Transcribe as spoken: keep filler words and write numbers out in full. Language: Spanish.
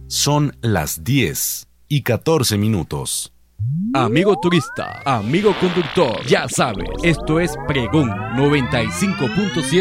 Son las diez y catorce minutos. Amigo turista, amigo conductor, ya sabes, esto es Pregón noventa y cinco punto siete.